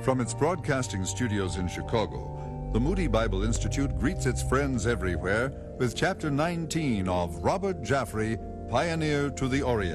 From its broadcasting studios in Chicago, the Moody Bible Institute greets its friends everywhere with Chapter 19 of Robert Jaffray, Pioneer to the Orient.